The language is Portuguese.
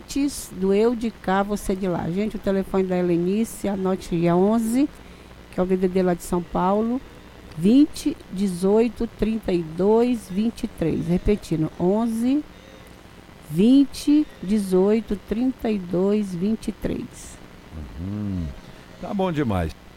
antes do eu de cá, você de lá. Gente, o telefone da Helenice, anote aí, é 11, que é o DDD lá de São Paulo, 20 18 32 23. Repetindo, 11 20 18 32 23. Tá bom demais.